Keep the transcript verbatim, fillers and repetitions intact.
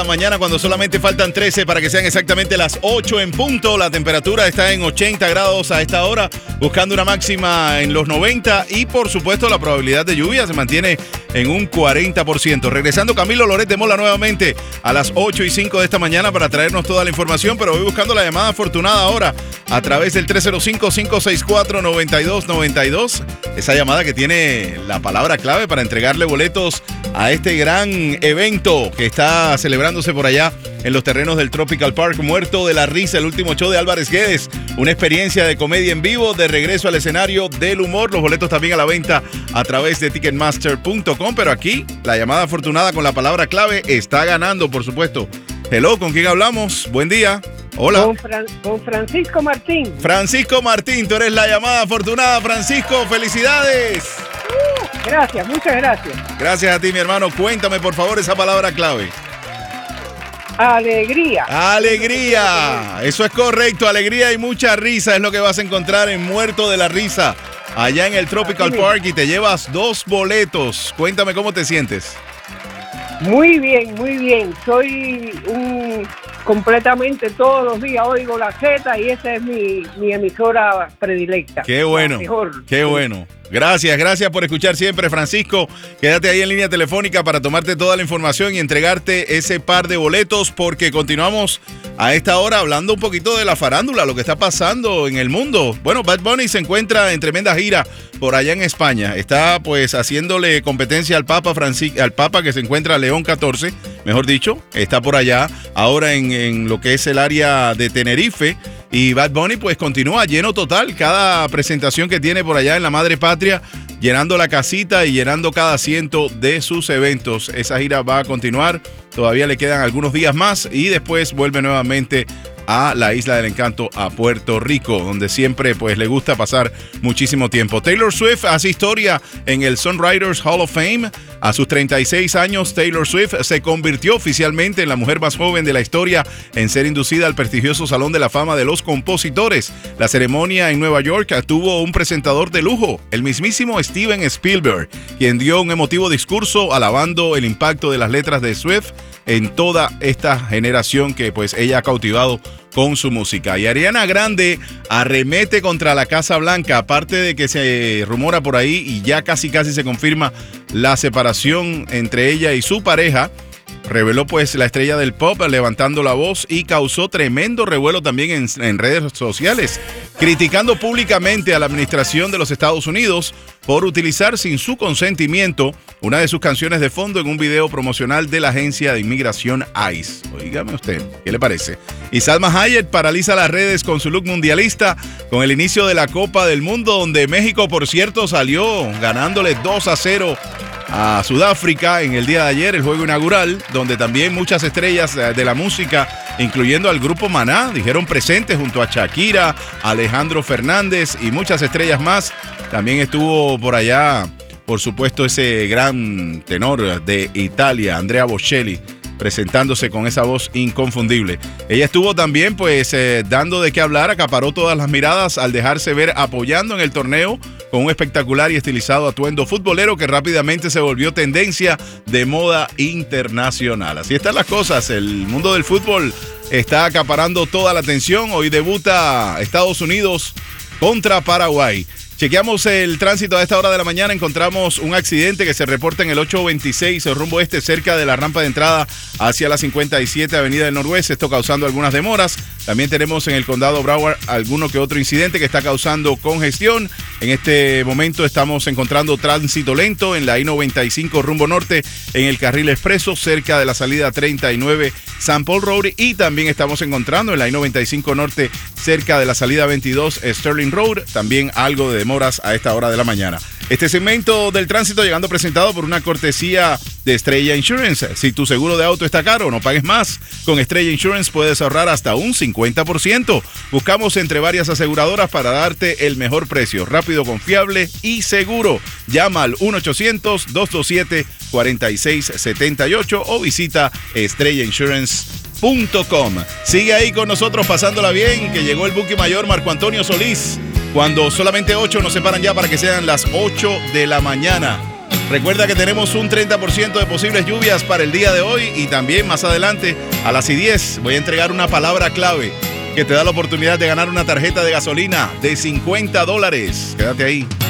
Mañana cuando solamente faltan trece para que sean exactamente las ocho en punto. La temperatura está en ochenta grados a esta hora, buscando una máxima en los noventa y por supuesto la probabilidad de lluvia se mantiene en un cuarenta por ciento. Regresando Camilo Loret de Mola nuevamente a las ocho y cinco de esta mañana para traernos toda la información, pero voy buscando la llamada afortunada ahora a través del tres cero cinco, cinco seis cuatro, nueve dos nueve dos. Esa llamada que tiene la palabra clave para entregarle boletos a este gran evento que está celebrándose por allá en los terrenos del Tropical Park. Muerto de la risa, el último show de Álvarez Guedes. Una experiencia de comedia en vivo, de regreso al escenario del humor. Los boletos también a la venta a través de ticketmaster punto com. Pero aquí, la llamada afortunada con la palabra clave está ganando, por supuesto. Hello, ¿con quién hablamos? Buen día. Hola. Con, Fran- con Francisco Martín. Francisco Martín, tú eres la llamada afortunada. Francisco, felicidades. Uh, gracias, muchas gracias. Gracias a ti, mi hermano. Cuéntame, por favor, esa palabra clave. Alegría. Alegría. Eso es correcto. Alegría y mucha risa es lo que vas a encontrar en Muerto de la Risa, allá en el Tropical Park, y te llevas dos boletos. Cuéntame cómo te sientes. Muy bien, muy bien. Soy un completamente todos los días oigo la Z y esa es mi, mi emisora predilecta. Qué bueno, mejor. Qué bueno. Gracias, gracias por escuchar siempre, Francisco. Quédate ahí en línea telefónica para tomarte toda la información y entregarte ese par de boletos, porque continuamos a esta hora hablando un poquito de la farándula, lo que está pasando en el mundo. Bueno, Bad Bunny se encuentra en tremenda gira por allá en España. Está pues haciéndole competencia al Papa Francisco, al Papa que se encuentra León catorce, mejor dicho. Está por allá ahora en, en lo que es el área de Tenerife. Y Bad Bunny pues continúa lleno total, cada presentación que tiene por allá en la madre patria, llenando la casita y llenando cada asiento de sus eventos. Esa gira va a continuar, todavía le quedan algunos días más y después vuelve nuevamente a la Isla del Encanto, a Puerto Rico, donde siempre pues le gusta pasar muchísimo tiempo. Taylor Swift hace historia en el Songwriters Hall of Fame. A sus treinta y seis años, Taylor Swift se convirtió oficialmente en la mujer más joven de la historia en ser inducida al prestigioso Salón de la Fama de los Compositores. La ceremonia en Nueva York tuvo un presentador de lujo, el mismísimo Steven Spielberg, quien dio un emotivo discurso alabando el impacto de las letras de Swift en toda esta generación que pues ella ha cautivado con su música. Y Ariana Grande arremete contra la Casa Blanca, aparte de que se rumora por ahí y ya casi casi se confirma la separación entre ella y su pareja. Reveló pues la estrella del pop levantando la voz y causó tremendo revuelo también en, en redes sociales, criticando públicamente a la administración de los Estados Unidos por utilizar sin su consentimiento una de sus canciones de fondo en un video promocional de la agencia de inmigración ICE. Oígame usted, ¿qué le parece? Y Salma Hayek paraliza las redes con su look mundialista con el inicio de la Copa del Mundo, donde México, por cierto, salió ganándole dos a cero a Sudáfrica en el día de ayer, el juego inaugural, donde también muchas estrellas de la música, incluyendo al grupo Maná, dijeron presentes junto a Shakira, Alejandro Fernández y muchas estrellas más. También estuvo por allá, por supuesto, ese gran tenor de Italia, Andrea Bocelli, presentándose con esa voz inconfundible. Ella estuvo también pues eh, dando de qué hablar, acaparó todas las miradas al dejarse ver apoyando en el torneo con un espectacular y estilizado atuendo futbolero que rápidamente se volvió tendencia de moda internacional. Así están las cosas, el mundo del fútbol está acaparando toda la atención. Hoy debuta Estados Unidos contra Paraguay. Chequeamos el tránsito a esta hora de la mañana. Encontramos un accidente que se reporta en el ocho veintiséis, el rumbo este, cerca de la rampa de entrada hacia la cincuenta y siete Avenida del Noroeste. Esto causando algunas demoras. También tenemos en el condado Broward alguno que otro incidente que está causando congestión. En este momento estamos encontrando tránsito lento en la I noventa y cinco rumbo norte, en el carril expreso, cerca de la salida treinta y nueve San Paul Road. Y también estamos encontrando en la I noventa y cinco norte, cerca de la salida veintidós Sterling Road. También algo de demoras a esta hora de la mañana. Este segmento del tránsito llegando presentado por una cortesía de Estrella Insurance. Si tu seguro de auto está caro, no pagues más. Con Estrella Insurance puedes ahorrar hasta un cincuenta por ciento. Buscamos entre varias aseguradoras para darte el mejor precio, rápido, confiable y seguro. Llama al uno ochocientos, dos dos siete, cuatro seis siete ocho o visita estrella insurance punto com. Sigue ahí con nosotros pasándola bien, que llegó el buque mayor Marco Antonio Solís. Cuando solamente ocho nos separan ya para que sean las ocho de la mañana. Recuerda que tenemos un treinta por ciento de posibles lluvias para el día de hoy y también más adelante a las y diez voy a entregar una palabra clave que te da la oportunidad de ganar una tarjeta de gasolina de cincuenta dólares. Quédate ahí.